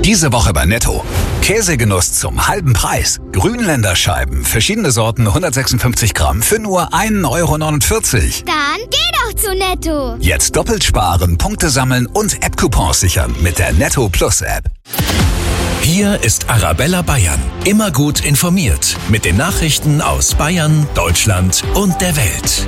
Diese Woche bei Netto. Käsegenuss zum halben Preis. Grünländer Scheiben, verschiedene Sorten, 156 Gramm für nur 1,49 €. Dann geh doch zu Netto. Jetzt doppelt sparen, Punkte sammeln und App-Coupons sichern mit der Netto Plus App. Hier ist Arabella Bayern. Immer gut informiert mit den Nachrichten aus Bayern, Deutschland und der Welt.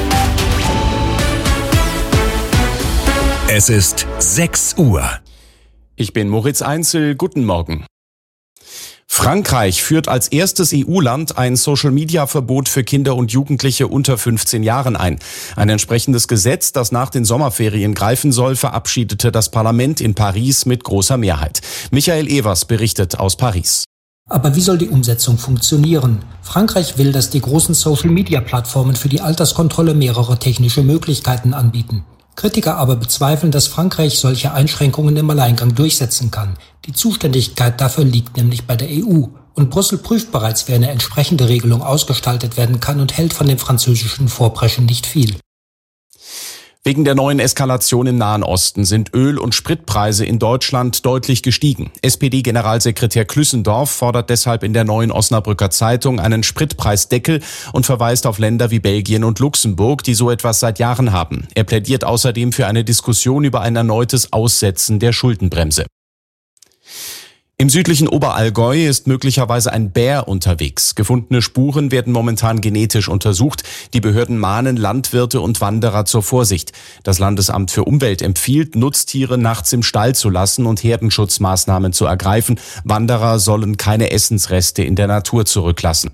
Es ist 6 Uhr. Ich bin Moritz Einzel, guten Morgen. Frankreich führt als erstes EU-Land ein Social-Media-Verbot für Kinder und Jugendliche unter 15 Jahren ein. Ein entsprechendes Gesetz, das nach den Sommerferien greifen soll, verabschiedete das Parlament in Paris mit großer Mehrheit. Michael Evers berichtet aus Paris. Aber wie soll die Umsetzung funktionieren? Frankreich will, dass die großen Social-Media-Plattformen für die Alterskontrolle mehrere technische Möglichkeiten anbieten. Kritiker aber bezweifeln, dass Frankreich solche Einschränkungen im Alleingang durchsetzen kann. Die Zuständigkeit dafür liegt nämlich bei der EU. Und Brüssel prüft bereits, wie eine entsprechende Regelung ausgestaltet werden kann und hält von dem französischen Vorpreschen nicht viel. Wegen der neuen Eskalation im Nahen Osten sind Öl- und Spritpreise in Deutschland deutlich gestiegen. SPD-Generalsekretär Klüssendorf fordert deshalb in der Neuen Osnabrücker Zeitung einen Spritpreisdeckel und verweist auf Länder wie Belgien und Luxemburg, die so etwas seit Jahren haben. Er plädiert außerdem für eine Diskussion über ein erneutes Aussetzen der Schuldenbremse. Im südlichen Oberallgäu ist möglicherweise ein Bär unterwegs. Gefundene Spuren werden momentan genetisch untersucht. Die Behörden mahnen Landwirte und Wanderer zur Vorsicht. Das Landesamt für Umwelt empfiehlt, Nutztiere nachts im Stall zu lassen und Herdenschutzmaßnahmen zu ergreifen. Wanderer sollen keine Essensreste in der Natur zurücklassen.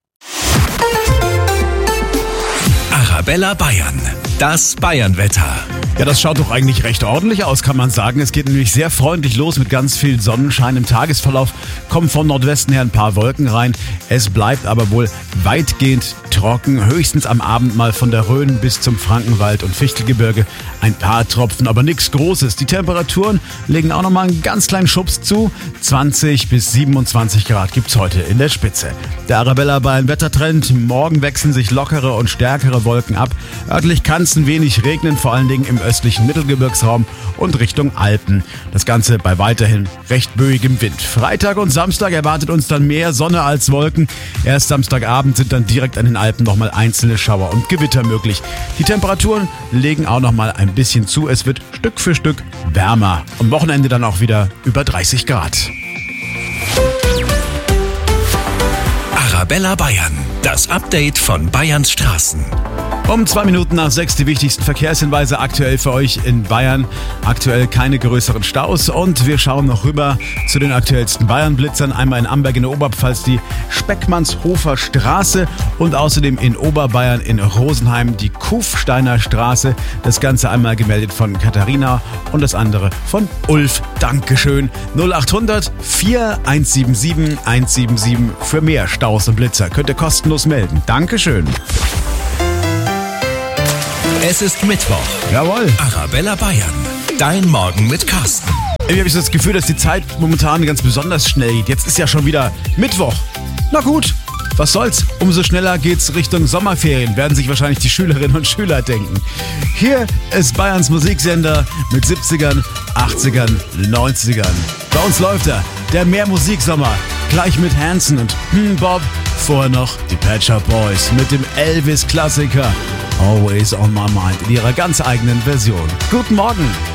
Arabella Bayern, das Bayernwetter. Ja, das schaut doch eigentlich recht ordentlich aus, kann man sagen. Es geht nämlich sehr freundlich los mit ganz viel Sonnenschein im Tagesverlauf. Kommen vom Nordwesten her ein paar Wolken rein. Es bleibt aber wohl weitgehend trocken. Höchstens am Abend mal von der Rhön bis zum Frankenwald und Fichtelgebirge ein paar Tropfen, aber nichts Großes. Die Temperaturen legen auch nochmal einen ganz kleinen Schubs zu. 20 bis 27 Grad gibt's heute in der Spitze. Der Arabella Bayern Wettertrend. Morgen wechseln sich lockere und stärkere Wolken ab. Örtlich kann es ein wenig regnen, vor allen Dingen im östlichen Mittelgebirgsraum und Richtung Alpen. Das Ganze bei weiterhin recht böigem Wind. Freitag und Samstag erwartet uns dann mehr Sonne als Wolken. Erst Samstagabend sind dann direkt an den Alpen nochmal einzelne Schauer und Gewitter möglich. Die Temperaturen legen auch nochmal ein bisschen zu. Es wird Stück für Stück wärmer. Am Wochenende dann auch wieder über 30 Grad. Arabella Bayern, das Update von Bayerns Straßen. Um 2 Minuten nach 6 die wichtigsten Verkehrshinweise aktuell für euch in Bayern. Aktuell keine größeren Staus und wir schauen noch rüber zu den aktuellsten Bayern-Blitzern. Einmal in Amberg in der Oberpfalz die Speckmannshofer Straße und außerdem in Oberbayern in Rosenheim die Kufsteiner Straße. Das Ganze einmal gemeldet von Katharina und das andere von Ulf. Dankeschön. 0800 4177 177 für mehr Staus und Blitzer. Könnt ihr kostenlos melden. Dankeschön. Es ist Mittwoch. Jawohl. Arabella Bayern, dein Morgen mit Carsten. Irgendwie habe ich so das Gefühl, dass die Zeit momentan ganz besonders schnell geht. Jetzt ist ja schon wieder Mittwoch. Na gut, was soll's? Umso schneller geht's Richtung Sommerferien, werden sich wahrscheinlich die Schülerinnen und Schüler denken. Hier ist Bayerns Musiksender mit 70ern, 80ern, 90ern. Bei uns läuft er, der Mehrmusiksommer, gleich mit Hanson und Bob. Vorher noch die Pet Shop Boys mit dem Elvis-Klassiker Always on My Mind in ihrer ganz eigenen Version. Guten Morgen!